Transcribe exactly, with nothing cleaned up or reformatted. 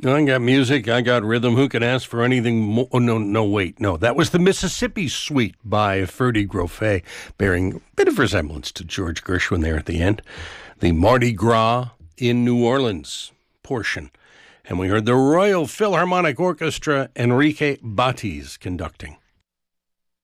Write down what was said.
I got music, I got rhythm. Who can ask for anything more? Oh, no, no, wait. No, that was the Mississippi Suite by Ferdy Groffet, bearing a bit of resemblance to George Gershwin there at the end. The Mardi Gras in New Orleans portion. And we heard the Royal Philharmonic Orchestra, Enrique Batiz conducting.